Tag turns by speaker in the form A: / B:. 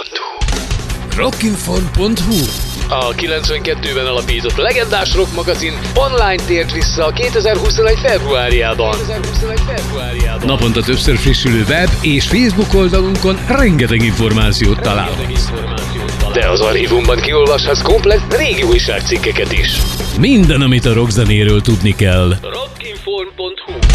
A: Rockinform.hu. A 92-ben alapított legendás rock magazin online tért vissza 2021. februárjában. Naponta többször frissülő web és Facebook oldalunkon rengeteg információt találhatsz. De az archívumban kiolvashatsz komplett régi újságcikkeket is. Minden, amit a rockzenéről tudni kell. Rockinform.hu.